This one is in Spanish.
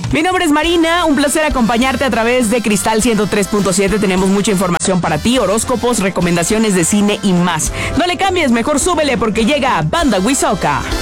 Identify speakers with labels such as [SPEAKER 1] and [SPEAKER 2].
[SPEAKER 1] Mi nombre es Marina, un placer acompañarte a través de Cristal 103.7. Tenemos mucha información para ti, horóscopos, recomendaciones de cine y más. No le cambies, mejor súbele porque llega Banda Huizoca.